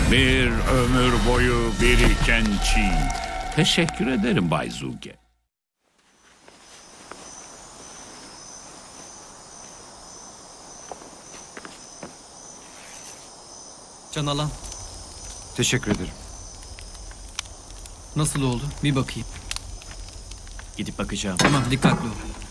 Bir ömür boyu biriken çiğ. Teşekkür ederim Bay Zuge. Can Alan, Teşekkür ederim. nasıl oldu? Bir bakayım. Gidip bakacağım. Tamam, dikkatli ol.